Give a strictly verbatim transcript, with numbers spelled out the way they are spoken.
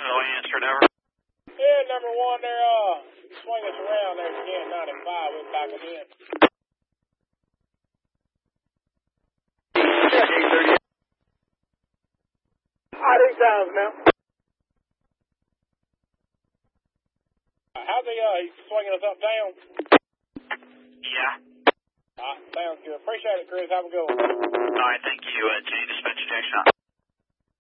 Brownsville answered, over. Yeah, number one, they're uh, swinging us around there again, ninety-five, we're back again. I think times now. How's he, uh, he's swinging us up down? Yeah. All right, sounds good. Appreciate it, Chris. Have a good one. All right, thank you. Uh, Jenny, dispatch Jackson.